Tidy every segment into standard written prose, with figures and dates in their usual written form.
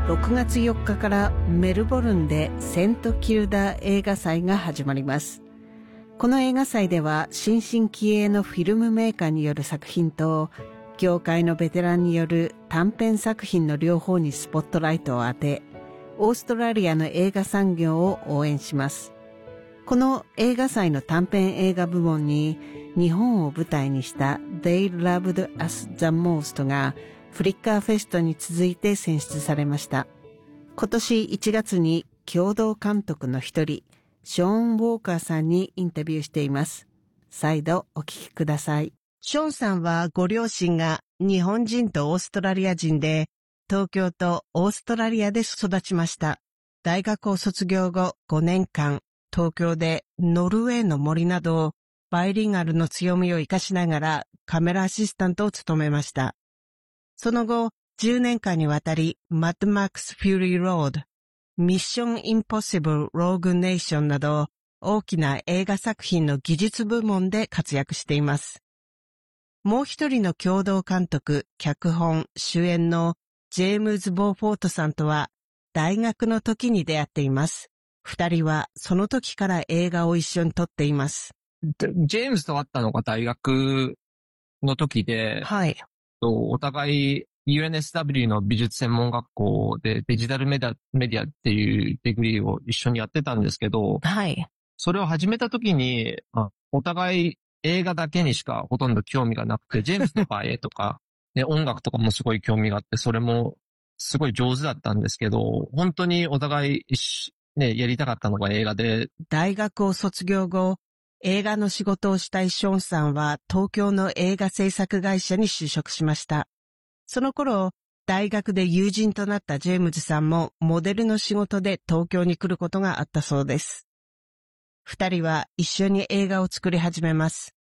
6月4日からメルボルンでセントキルダ映画祭が始まります。この映画祭では新進気鋭のフィルムメーカーによる作品と業界のベテランによる短編作品の両方にスポットライトを当て、オーストラリアの映画産業を応援します。この映画祭の短編映画部門に日本を舞台にした They Loved Us the Most がフリッカーフェストに続いて選出されました。今年1月に共同監督の一人、ショーン・ウォーカーさんにインタビューしています。再度お聞きください。ショーンさんはご両親が日本人とオーストラリア人で、東京とオーストラリアで育ちました。大学を卒業後5年間、東京でノルウェーの森など、バイリンガルの強みを生かしながらカメラアシスタントを務めました。その後、10年間にわたり、マッドマックス・フューリー・ロード、ミッション・インポッシブル・ローグ・ネーションなど、大きな映画作品の技術部門で活躍しています。もう一人の共同監督、脚本、主演のジェームズ・ボーフォートさんとは、大学の時に出会っています。二人はその時から映画を一緒に撮っています。 ジェームズと会ったのが大学の時で、 はい。 お互い UNSW の美術専門学校でデジタルメディアっていうディグリーを一緒にやってたんですけど、 はい。 それを始めた時に、お互い映画だけにしかほとんど興味がなくて、ジェームズの場合絵とか、ね、音楽とかもすごい興味があって、それもすごい上手だったんですけど、本当にお互いね、やりたかったのが映画で。 大学を卒業後、映画の仕事をしたいショーンさんは東京の映画制作会社に就職しました。その頃、大学で友人となったジェームズさんもモデルの仕事で東京に来ることがあったそうです。二人は一緒に映画を作り始めます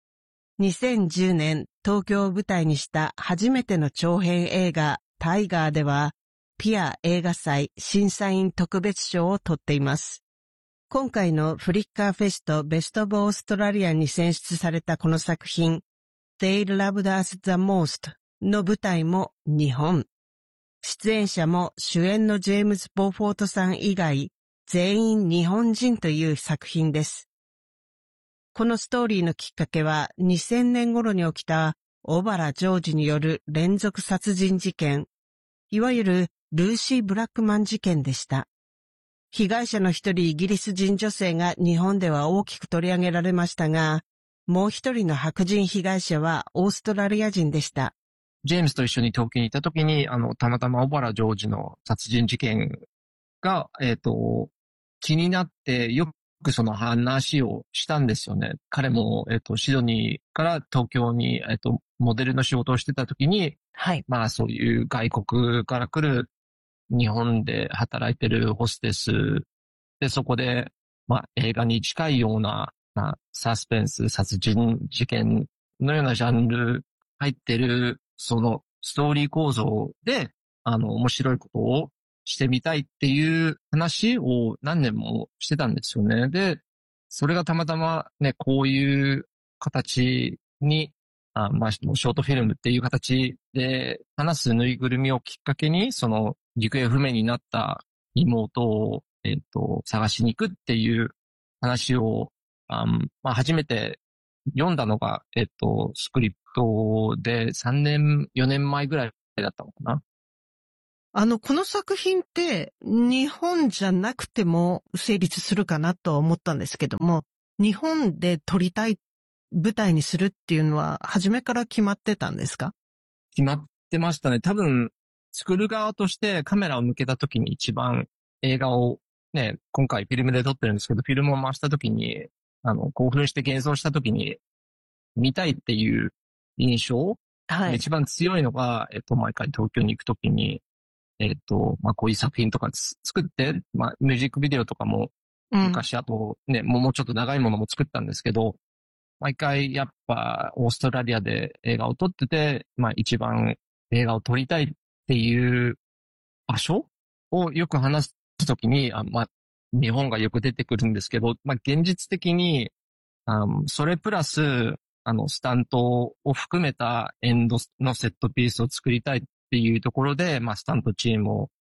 。2010年、東京を舞台にした初めての長編映画タイガーでは、ピア映画祭審査員特別賞を取っています。今回のフリッカーフェストベストオブオーストラリアに選出されたこの作品 They Loved Us the Most の舞台も日本。出演者も主演のジェームズ・ボーフォートさん以外全員日本人という作品です。このストーリーのきっかけは2000年頃に起きた小原ジョージによる連続殺人事件、いわゆるルーシー・ブラックマン事件でした。被害者の一人イギリス人女性が日本では大きく取り上げられましたが、もう一人の白人被害者はオーストラリア人でした。 ジェームズと一緒に東京にいた時に、たまたま小原ジョージの殺人事件が、気になってよくその話をしたんですよね。彼も、シドニーから東京に、モデルの仕事をしてた時に、 はい。 まあそういう外国から来る日本で働いてるホステスで、そこで、まあ映画に近いような、まあ、サスペンス、殺人事件のようなジャンル入ってる、そのストーリー構造で、面白いことをしてみたいっていう話を何年もしてたんですよね。で、それがたまたまね、こういう形に、まあ、ショートフィルムっていう形で話すぬいぐるみをきっかけに、その行方不明になった妹を、探しに行くっていう話を、まあ、初めて読んだのが、スクリプトで3年、4年前ぐらいだったのかな。 この作品って日本じゃなくても成立するかなと思ったんですけども、日本で撮りたい舞台にするっていうのは初めから決まってたんですか？ 決まってましたね。多分、作る側としてカメラを向けた時に一番映画をね、今回フィルムで撮ってるんですけど、フィルムを回した時に、興奮して現像した時に見たいっていう印象、 はい。 一番強いのが、毎回東京に行く時に、まあ、こういう作品とか作って、まあ、ミュージックビデオとかも、昔、あとね、もうちょっと長いものも作ったんですけど、毎回やっぱオーストラリアで映画を撮ってて、まあ一番映画を撮りたいっていう場所をよく話すときに、まあ日本がよく出てくるんですけど、まあ現実的に、それプラス、スタントを含めたエンドのセットピースを作りたいっていうところで、まあスタントチームを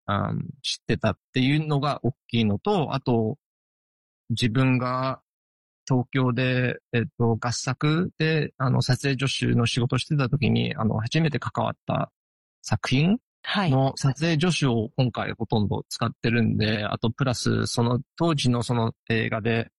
知ってたっていうのが大きいのと、あと、自分が東京で、合作で、撮影助手の仕事をしてた時に、初めて関わった作品はい。 の撮影助手を今回ほとんど使ってるんで、あとプラス、その当時のその映画で、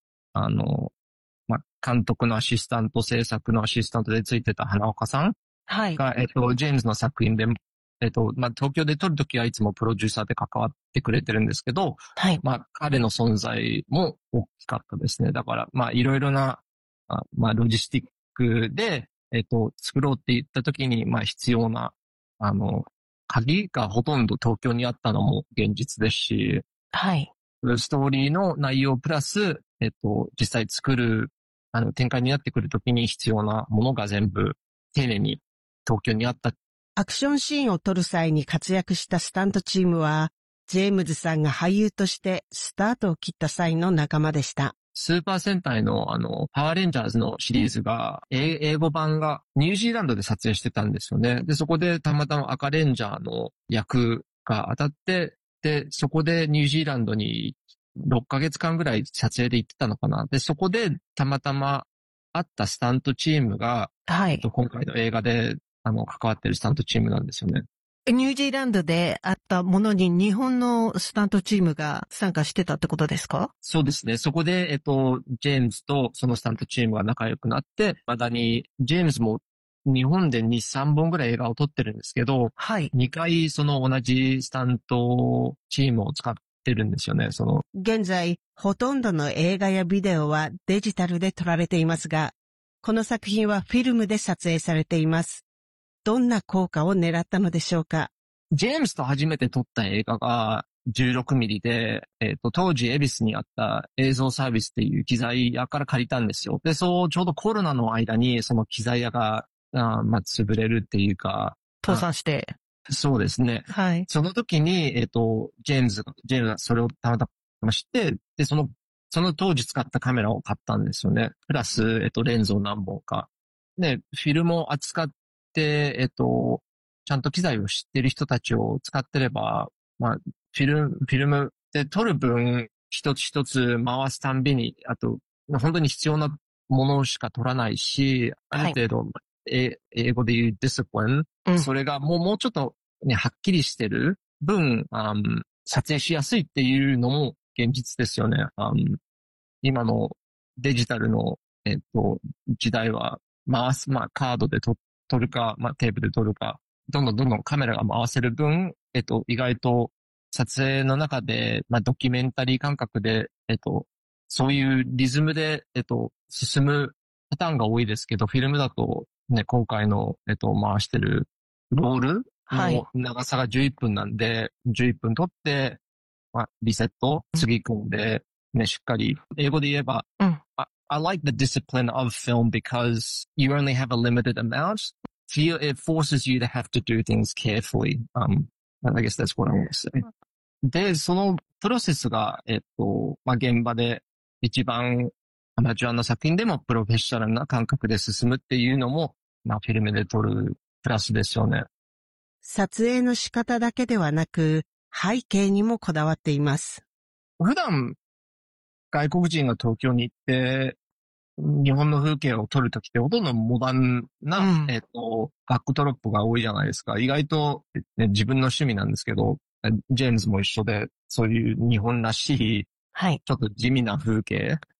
監督のアシスタント、制作のアシスタントでついてた花岡さんはい。 が、ジェームズの作品で、東京で撮るときはいつもプロデューサーで関わってくれてるんですけど、 はい。 彼の存在も大きかったですね。だから、いろいろな、ロジスティックで、作ろうって言ったときに、必要な、鍵がほとんど東京にあったのも現実ですし、 はい。 ストーリーの内容プラス、実際作る、展開になってくるときに必要なものが全部丁寧に東京にあった。 アクションシーンを撮る際に活躍したスタントチームは、ジェームズさんが俳優としてスタートを切った際の仲間でした。 スーパー戦隊のパワーレンジャーズのシリーズが、英語版がニュージーランドで撮影してたんですよね。で、そこでたまたま赤レンジャーの役が当たって、で、そこでニュージーランドに6ヶ月間ぐらい撮影で行ってたのかな。で、そこでたまたま会ったスタントチームが、 はい。 今回の映画で、関わってるスタントチームなんですよね。 ニュージーランドであったものに日本のスタントチームが参加してたってことですか？ そうですね。そこで、ジェームズとそのスタントチームが仲良くなって、まだに、ジェームズも日本で2、3本ぐらい映画を撮ってるんですけど、 はい。 2回その同じスタントチームを使ってるんですよね。 現在、ほとんどの映画やビデオはデジタルで撮られていますが、この作品はフィルムで撮影されています。どんな効果を狙ったのでしょうか？ ジェームズと初めて撮った映画が16ミリで、当時恵比寿にあった映像サービスっていう機材屋から借りたんですよ。で、ちょうどコロナの間にその機材屋が、潰れるっていうか、 倒産して。 そうですね。 はい。 その時に、ジェームズがそれをたまたま知って、で、その当時使ったカメラを買ったんですよね。プラス、レンズを何本か。で、フィルムを扱って、ちゃんと機材を知ってる人たちを使ってれば、フィルムで撮る分、一つ一つ回すたんびに、あと、本当に必要なものしか撮らないし、ある程度、英語で言うディスプリン、 うん。 それがもうちょっとね、はっきりしてる分、撮影しやすいっていうのも現実ですよね。今のデジタルの、時代はカードで撮るか、テープで撮るか、どんどんカメラが回せる分、意外と撮影の中で、ドキュメンタリー感覚で、そういうリズムで、進むパターンが多いですけど、フィルムだと、ね、今回の、回してるロールはい。 の長さが11分なんで、11分撮って、リセット、次組んで、ね、しっかり、英語で言えば、 うん。 I like the discipline of film because you only have a limited amount. It forces you to have to do things carefully. I guess that's what I want to say. で、そのプロセスが、現場で一番アマチュアの作品でもプロフェッショナルな感覚で進むっていうのも、フィルムで撮るプラスですよね。 撮影の仕方だけではなく、背景にもこだわっています。 普段、外国人が東京に行って、日本の風景を撮るときってほとんどモダンな、バックドロップが多いじゃないですか。意外と、ね、自分の趣味なんですけど、ジェームズも一緒で、そういう日本らしい、 はい。 ちょっと地味な風景